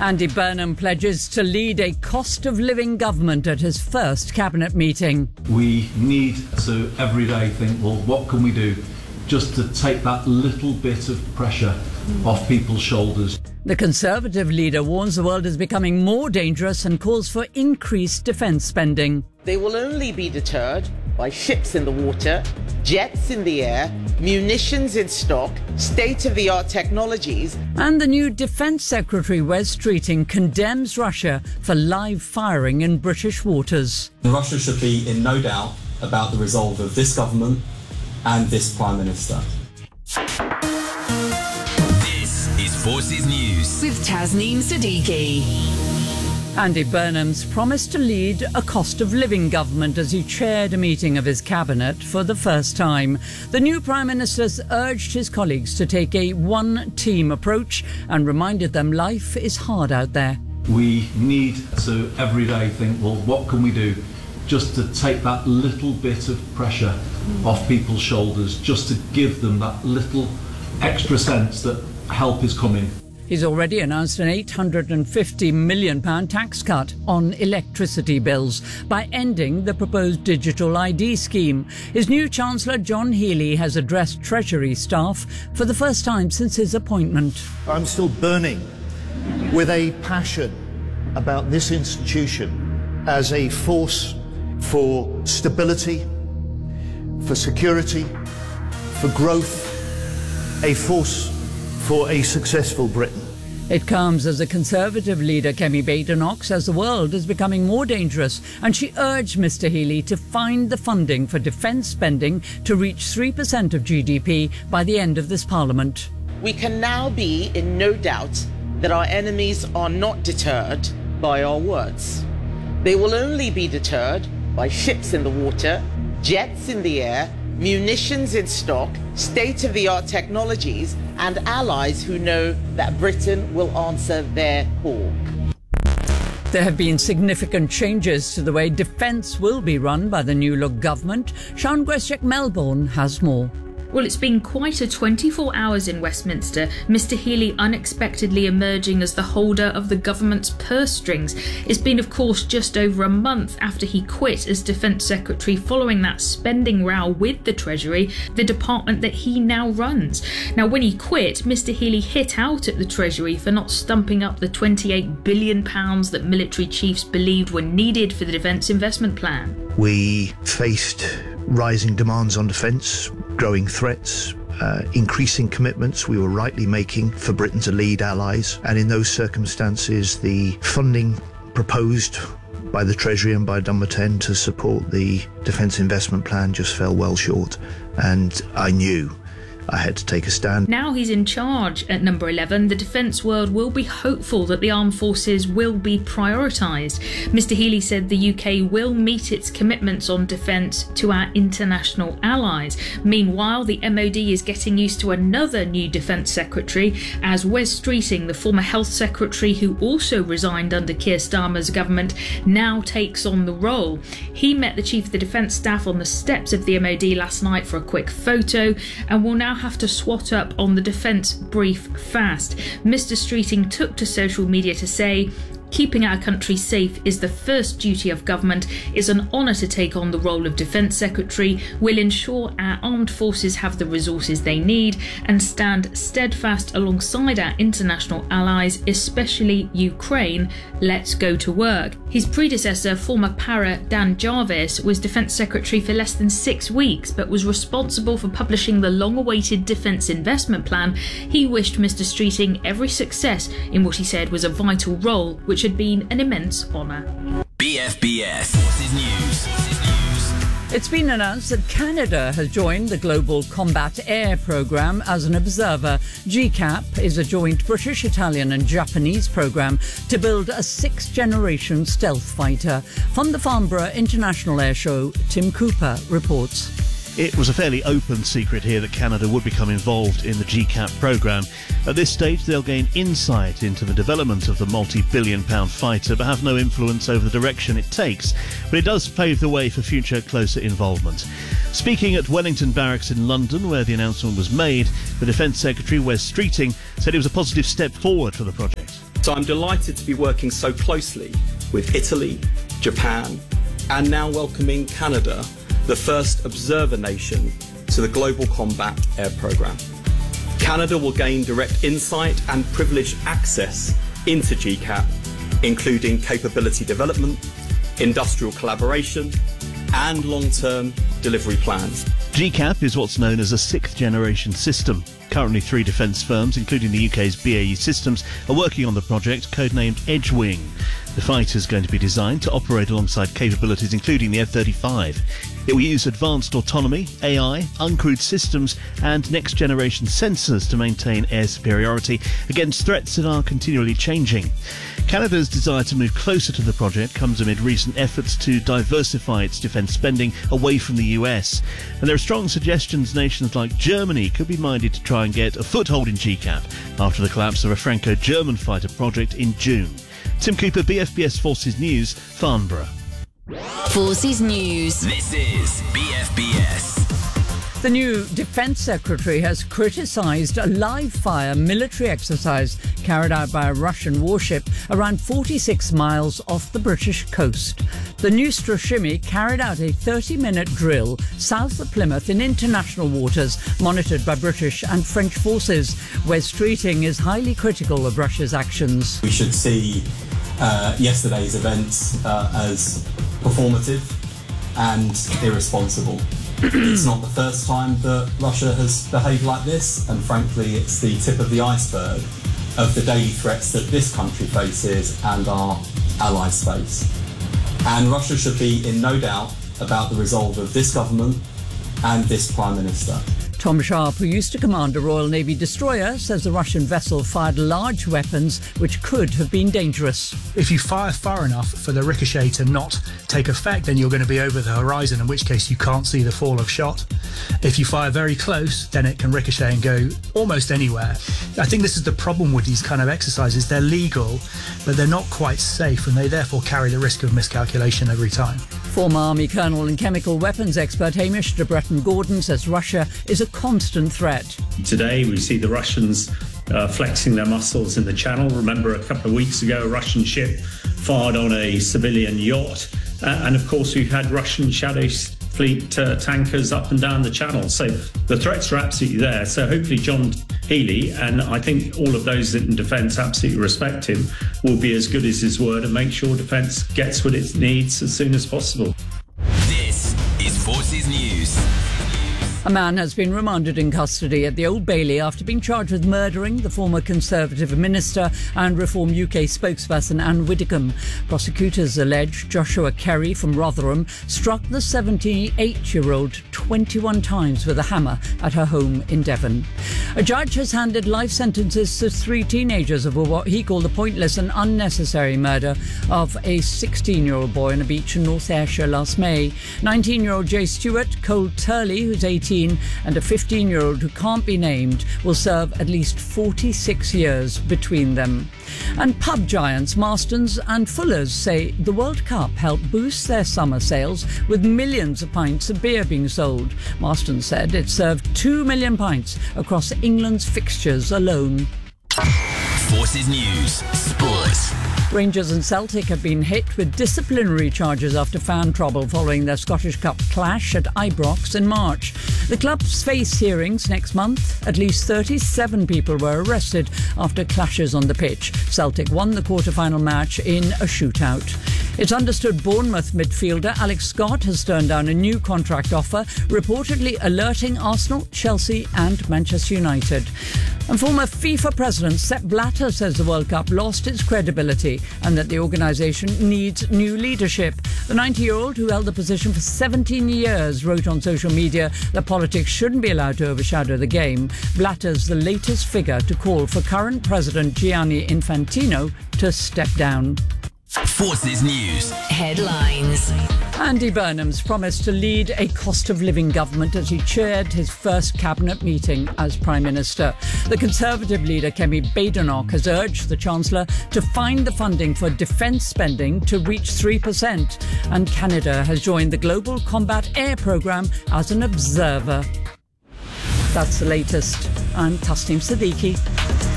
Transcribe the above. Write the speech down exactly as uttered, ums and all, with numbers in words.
Andy Burnham pledges to lead a cost-of-living government at his first cabinet meeting. We need to every day think, well, what can we do just to take that little bit of pressure off people's shoulders? The Conservative leader warns the world is becoming more dangerous and calls for increased defence spending. They will only be deterred by ships in the water, jets in the air, munitions in stock, state-of-the-art technologies. And the new Defence Secretary, Wes Streeting, condemns Russia for live firing in British waters. Russia should be in no doubt about the resolve of this government and this Prime Minister. This is Forces News with Tasneem Siddiqui. Andy Burnham's promised to lead a cost-of-living government as he chaired a meeting of his cabinet for the first time. The new Prime Minister's urged his colleagues to take a one-team approach and reminded them life is hard out there. We need to every day think, well, what can we do just to take that little bit of pressure off people's shoulders, just to give them that little extra sense that help is coming. He's already announced an eight hundred fifty million pounds tax cut on electricity bills by ending the proposed digital I D scheme. His new Chancellor, John Healey, has addressed Treasury staff for the first time since his appointment. I'm still burning with a passion about this institution as a force for stability, for security, for growth, a force for a successful Britain. It comes as the Conservative leader, Kemi Badenoch, says the world is becoming more dangerous, and she urged Mr Healey to find the funding for defence spending to reach three percent of G D P by the end of this Parliament. We can now be in no doubt that our enemies are not deterred by our words. They will only be deterred by ships in the water, jets in the air, munitions in stock, state-of-the-art technologies, and allies who know that Britain will answer their call. There have been significant changes to the way defence will be run by the New Look government. Sian Gwesiek-Melbourne has more. Well, it's been quite a twenty-four hours in Westminster, Mr Healey unexpectedly emerging as the holder of the government's purse strings. It's been, of course, just over a month after he quit as Defence Secretary following that spending row with the Treasury, the department that he now runs. Now, when he quit, Mr Healey hit out at the Treasury for not stumping up the twenty-eight billion pounds that military chiefs believed were needed for the Defence Investment Plan. We faced rising demands on defence, growing threats, uh, increasing commitments we were rightly making for Britain to lead allies, and in those circumstances the funding proposed by the Treasury and by Dunbarton to support the Defence Investment Plan just fell well short, and I knew I had to take a stand. Now he's in charge at number eleven, the defence world will be hopeful that the armed forces will be prioritised. Mr Healey said the U K will meet its commitments on defence to our international allies. Meanwhile, the M O D is getting used to another new Defence Secretary, as Wes Streeting, the former Health Secretary who also resigned under Keir Starmer's government, now takes on the role. He met the Chief of the Defence Staff on the steps of the M O D last night for a quick photo and will now have to swat up on the defence brief fast. Mr Streeting took to social media to say, "Keeping our country safe is the first duty of government. It's an honour to take on the role of Defence Secretary. We'll ensure our armed forces have the resources they need and stand steadfast alongside our international allies, especially Ukraine. Let's go to work." His predecessor, former para Dan Jarvis, was Defence Secretary for less than six weeks but was responsible for publishing the long-awaited Defence Investment Plan. He wished Mr Streeting every success in what he said was a vital role, which had been an immense honour. B F B S Forces News. It's been announced that Canada has joined the Global Combat Air Programme as an observer. G CAP is a joint British, Italian and Japanese programme to build a sixth-generation stealth fighter. From the Farnborough International Air Show, Tim Cooper reports. It was a fairly open secret here that Canada would become involved in the G CAP programme. At this stage, they'll gain insight into the development of the multi-billion pound fighter, but have no influence over the direction it takes. But it does pave the way for future closer involvement. Speaking at Wellington Barracks in London, where the announcement was made, the Defence Secretary, Wes Streeting, said it was a positive step forward for the project. So I'm delighted to be working so closely with Italy, Japan, and now welcoming Canada, the first observer nation to the Global Combat Air Programme. Canada will gain direct insight and privileged access into G CAP, including capability development, industrial collaboration, and long-term delivery plans. G CAP is what's known as a sixth-generation system. Currently, three defence firms, including the U K's B A E Systems, are working on the project, codenamed Edgewing. The fighter is going to be designed to operate alongside capabilities including the F thirty-five. It will use advanced autonomy, A I, uncrewed systems and next-generation sensors to maintain air superiority against threats that are continually changing. Canada's desire to move closer to the project comes amid recent efforts to diversify its defence spending away from the U S. And there are strong suggestions nations like Germany could be minded to try and get a foothold in G CAP after the collapse of a Franco-German fighter project in June. Tim Cooper, B F B S Forces News, Farnborough. Forces News. This is B F B S. The new Defence Secretary has criticised a live-fire military exercise carried out by a Russian warship around forty-six miles off the British coast. The new Strashimi carried out a thirty-minute drill south of Plymouth in international waters, monitored by British and French forces. Wes Streeting is highly critical of Russia's actions. We should see uh, yesterday's events uh, as performative and irresponsible. It's not the first time that Russia has behaved like this, and frankly it's the tip of the iceberg of the daily threats that this country faces and our allies face. And Russia should be in no doubt about the resolve of this government and this Prime Minister. Tom Sharp, who used to command a Royal Navy destroyer, says the Russian vessel fired large weapons which could have been dangerous. If you fire far enough for the ricochet to not take effect, then you're going to be over the horizon, in which case you can't see the fall of shot. If you fire very close, then it can ricochet and go almost anywhere. I think this is the problem with these kind of exercises. They're legal, but they're not quite safe, and they therefore carry the risk of miscalculation every time. Former Army Colonel and chemical weapons expert Hamish de Bretton-Gordon says Russia is a constant threat. Today we see the Russians uh, flexing their muscles in the Channel. Remember, a couple of weeks ago a Russian ship fired on a civilian yacht. Uh, and of course we've had Russian Shadow Fleet uh, tankers up and down the Channel. So the threats are absolutely there. So hopefully John Healey, and I think all of those in defence absolutely respect him, will be as good as his word and make sure defence gets what it needs as soon as possible. This is Forces News. A man has been remanded in custody at the Old Bailey after being charged with murdering the former Conservative minister and Reform U K spokesperson Anne Widdecombe. Prosecutors allege Joshua Kerry from Rotherham struck the seventy-eight-year-old twenty-one times with a hammer at her home in Devon. A judge has handed life sentences to three teenagers over what he called the pointless and unnecessary murder of a sixteen-year-old boy on a beach in North Ayrshire last May. nineteen-year-old Jay Stewart, Cole Turley, who's eighteen, and a fifteen-year-old who can't be named will serve at least forty-six years between them. And pub giants Marston's and Fuller's say the World Cup helped boost their summer sales with millions of pints of beer being sold. Marston said it served two million pints across England's fixtures alone. Forces News Sports. Rangers and Celtic have been hit with disciplinary charges after fan trouble following their Scottish Cup clash at Ibrox in March. The clubs face hearings next month. At least thirty-seven people were arrested after clashes on the pitch. Celtic won the quarter-final match in a shootout. It's understood Bournemouth midfielder Alex Scott has turned down a new contract offer, reportedly alerting Arsenal, Chelsea and Manchester United. And former FIFA president Sepp Blatter says the World Cup lost its credibility and that the organisation needs new leadership. The ninety-year-old, who held the position for seventeen years, wrote on social media that politics shouldn't be allowed to overshadow the game. Blatter's the latest figure to call for current President Gianni Infantino to step down. Forces News. Headlines. Andy Burnham's promised to lead a cost of living government as he chaired his first cabinet meeting as Prime Minister. The Conservative leader Kemi Badenoch has urged the Chancellor to find the funding for defence spending to reach three percent. And Canada has joined the Global Combat Air Programme as an observer. That's the latest. I'm Tasneem Siddiqui.